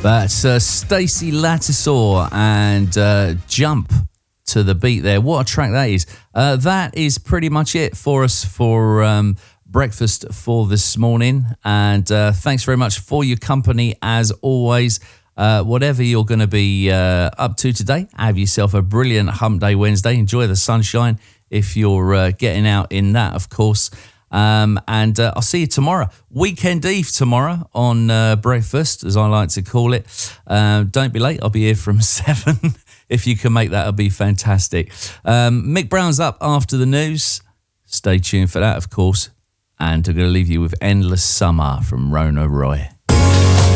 That's Stacey Lattisaw and Jump to the beat there. What a track that is. That is pretty much it for us for breakfast for this morning. And thanks very much for your company as always. Whatever you're going to be up to today, have yourself a brilliant Hump Day Wednesday. Enjoy the sunshine if you're getting out in that, of course. And I'll see you tomorrow. Weekend Eve tomorrow on breakfast, as I like to call it. Don't be late. I'll be here from 7. If you can make that, it'll be fantastic. Mick Brown's up after the news. Stay tuned for that, of course. And I'm going to leave you with Endless Summer from Rona Roy.